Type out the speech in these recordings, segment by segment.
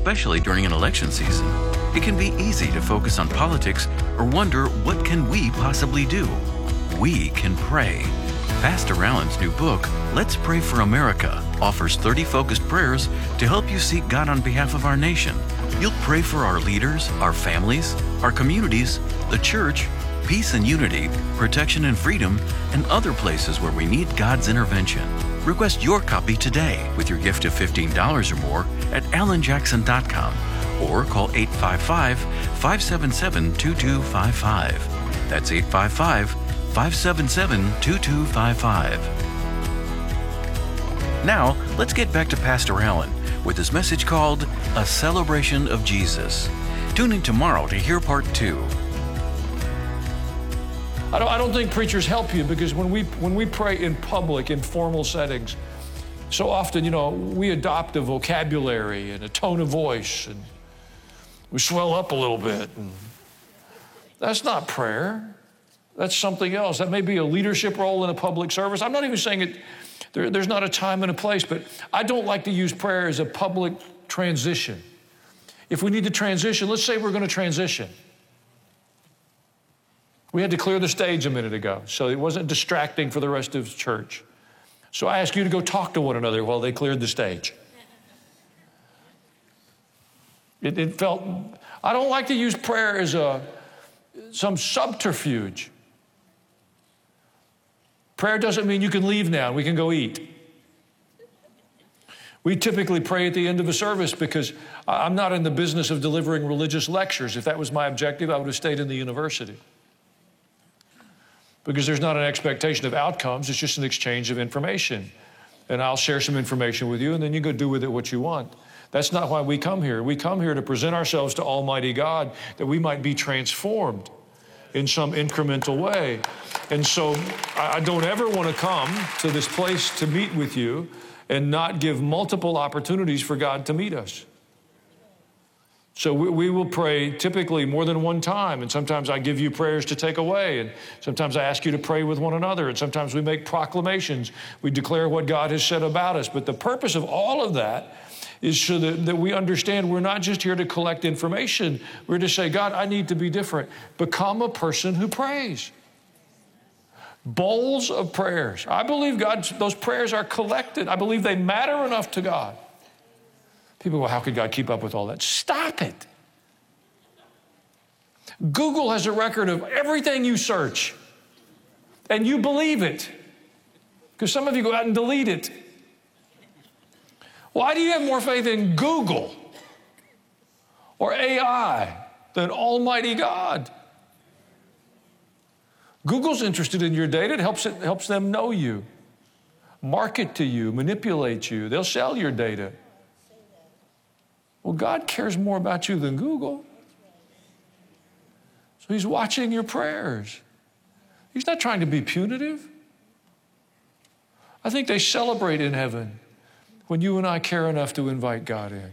especially during an election season. It can be easy to focus on politics or wonder, what can we possibly do? We can pray. Pastor Allen's new book, Let's Pray for America, offers 30 focused prayers to help you seek God on behalf of our nation. You'll pray for our leaders, our families, our communities, the church, peace and unity, protection and freedom, and other places where we need God's intervention. Request your copy today with your gift of $15 or more at allenjackson.com or call 855-577-2255. That's 855-577-2255. Now, let's get back to Pastor Allen with his message called A Celebration of Jesus. Tune in tomorrow to hear part 2. I don't think preachers help you, because when we pray in public, in formal settings, so often, we adopt a vocabulary and a tone of voice, and we swell up a little bit. And that's not prayer. That's something else. That may be a leadership role in a public service. I'm not even saying it. There's not a time and a place, but I don't like to use prayer as a public transition. If we need to transition, let's say we're going to transition. We had to clear the stage a minute ago, so it wasn't distracting for the rest of the church. So I asked you to go talk to one another while they cleared the stage. It felt, I don't like to use prayer as some subterfuge. Prayer doesn't mean you can leave now, we can go eat. We typically pray at the end of a service because I'm not in the business of delivering religious lectures. If that was my objective, I would have stayed in the university. Because there's not an expectation of outcomes, it's just an exchange of information. And I'll share some information with you, and then you go do with it what you want. That's not why we come here. We come here to present ourselves to Almighty God, that we might be transformed in some incremental way. And so I don't ever want to come to this place to meet with you and not give multiple opportunities for God to meet us. So we will pray typically more than one time, and sometimes I give you prayers to take away, and sometimes I ask you to pray with one another, and sometimes we make proclamations. We declare what God has said about us. But the purpose of all of that is so that we understand we're not just here to collect information. We're to say, God, I need to be different. Become a person who prays. Bowls of prayers. I believe those prayers are collected. I believe they matter enough to God. People go, how could God keep up with all that? Stop it. Google has a record of everything you search, and you believe it, because some of you go out and delete it. Why do you have more faith in Google or AI than Almighty God? Google's interested in your data. It helps them know you, market to you, manipulate you. They'll sell your data. Well, God cares more about you than Google. So he's watching your prayers. He's not trying to be punitive. I think they celebrate in heaven when you and I care enough to invite God in.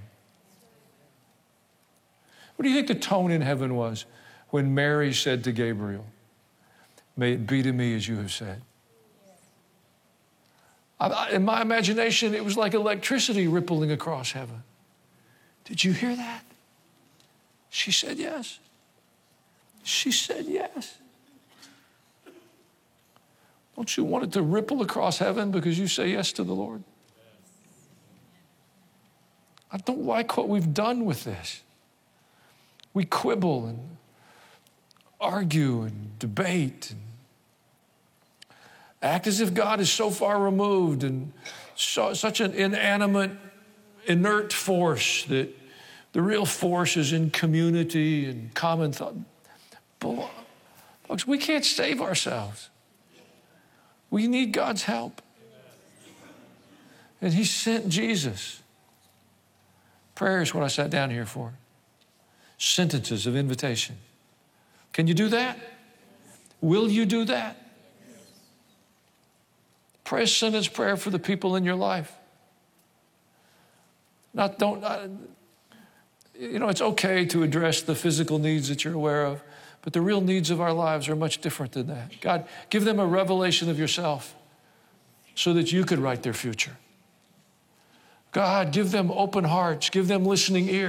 What do you think the tone in heaven was when Mary said to Gabriel, may it be to me as you have said? In my imagination, it was like electricity rippling across heaven. Did you hear that? She said yes. She said yes. Don't you want it to ripple across heaven because you say yes to the Lord? I don't like what we've done with this. We quibble and argue and debate and act as if God is so far removed and such an inanimate, inert force that the real force is in community and common thought. But, folks, we can't save ourselves. We need God's help. And he sent Jesus. Prayer is what I sat down here for. Sentences of invitation. Can you do that? Will you do that? Pray a sentence prayer for the people in your life. It's okay to address the physical needs that you're aware of, but the real needs of our lives are much different than that. God, give them a revelation of yourself so that you could write their future. God, give them open hearts, give them listening ears.